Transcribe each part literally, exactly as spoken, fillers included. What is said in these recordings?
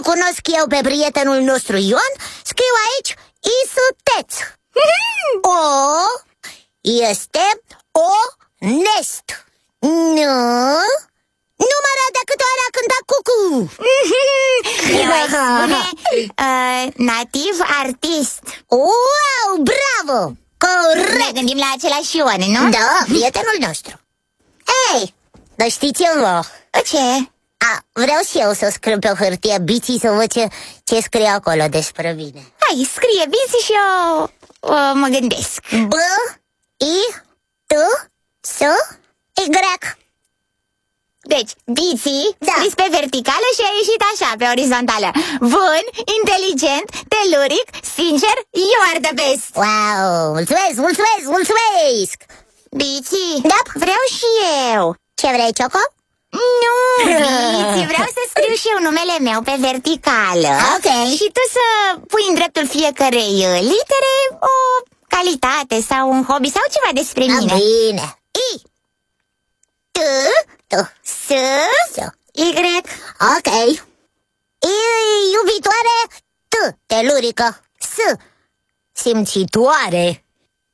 Nu-l cunosc eu pe prietenul nostru Ion. Scriu aici Isuteț. O este onest. Nu numără de câte ori a cântat cucu. Eu aș spune uh, nativ artist. Wow, bravo! Corect! Ne gândim la același Ion, nu? Da, prietenul nostru. Ei, dar știți-vă Ce? A, vreau și eu să scriu pe o hârtie Biții să văd ce, ce scrie acolo despre mine. Hai, scrie Biții și eu uh, mă gândesc. B, I, T, S, Y. Deci, Biții, Da. scris pe verticală și a ieșit așa, pe orizontală. Bun, inteligent, teluric, sincer, you are the best. Wow, mulțumesc, mulțumesc, mulțumesc. Biții, Da. vreau și eu. Ce vrei, Cioco? Nu, Biții, vreau să scriu și eu numele meu pe verticală. Ok. Și tu să pui în dreptul fiecărei litere o calitate sau un hobby sau ceva despre A, mine. bine. I, T, T, S, S, Y. ok. I, iubitoare, T, telurică. S, simțitoare.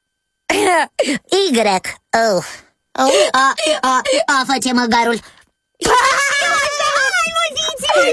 Y, oh. Oh. A, a, a, face măgarul. Hai, mă, Biții!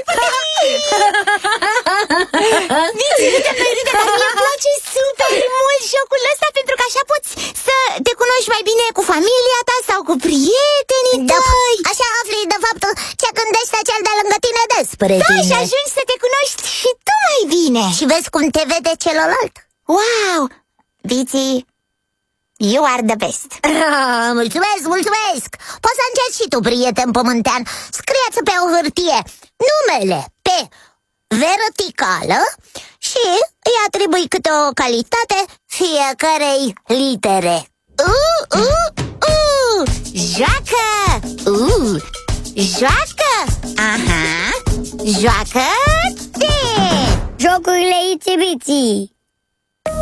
Biții, nu te peride, dar mi-e place super mult jocul ăsta, pentru că așa poți să te cunoști mai bine cu familia ta sau cu prietenii Da, tăi. așa afli de fapt ce gândește cel de lângă tine despre Da, tine. și ajungi să te cunoști și tu mai bine. Și vezi cum te vede celălalt. Wow! Biții, you are the best. Ah, mulțumesc, mulțumesc. Poți să încerci și tu, prieten pământean. Scrieți pe o hârtie numele pe verticală și îi atribui câte o calitate fiecarei litere. Uh, uh, uh. Joacă! Uh, joacă! Aha! Joacă-te! Jocurile Itsy Bitsy.